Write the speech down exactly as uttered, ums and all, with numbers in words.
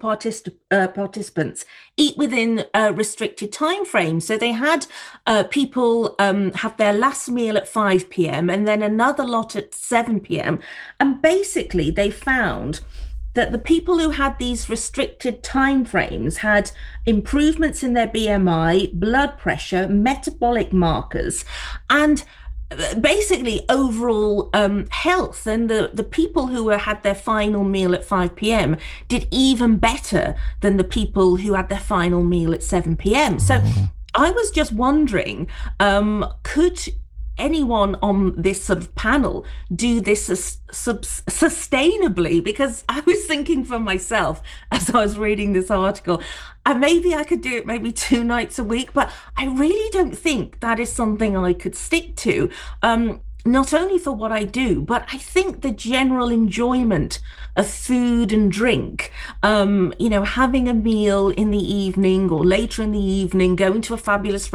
particip- uh, participants eat within uh, restricted time frames. So they had uh, people um, have their last meal at five p m and then another lot at seven p m. And basically, they found that the people who had these restricted time frames had improvements in their B M I, blood pressure, metabolic markers, and basically overall um, health. And the, the people who were, had their final meal at five p m did even better than the people who had their final meal at seven p m. So I was just wondering, um, could anyone on this sort of panel do this sus- sustainably? Because I was thinking for myself as I was reading this article, and maybe I could do it maybe two nights a week, but I really don't think that is something I could stick to. Um, not only for what I do, but I think the general enjoyment of food and drink, um, you know, having a meal in the evening or later in the evening, going to a fabulous